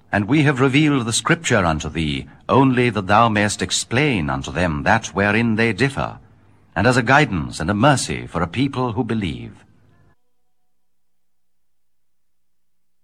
And we have revealed the Scripture unto thee, only that thou mayest explain unto them that wherein they differ, and as a guidance and a mercy for a people who believe.